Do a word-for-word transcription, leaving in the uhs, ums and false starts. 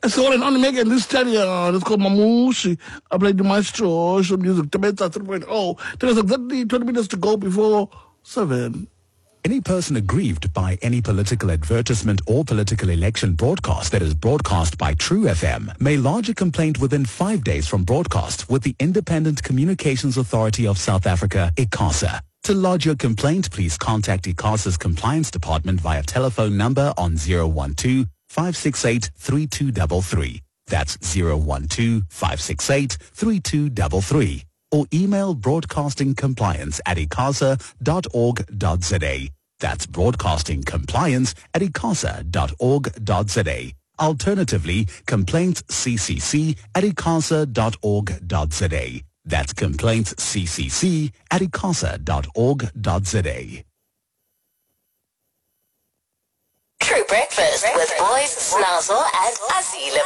So on on Megan this stallion, it's called Mamushi. I played the maestro, show music, Tabeta three point oh. There was exactly twenty minutes to go before seven. Any person aggrieved by any political advertisement or political election broadcast that is broadcast by True F M may lodge a complaint within five days from broadcast with the Independent Communications Authority of South Africa, ICASA. To lodge your complaint, please contact ICASA's Compliance Department via telephone number on zero one two, five six eight, three two three three. That's zero one two, five six eight, three two three three. Or email broadcastingcompliance at icasa dot org dot za. That's broadcastingcompliance at icasa dot org dot za. Alternatively, complaintsccc at icasa dot org dot za. That's complaintsccc at icasa dot org dot za. True Breakfast with Boys Snazzle and Azila.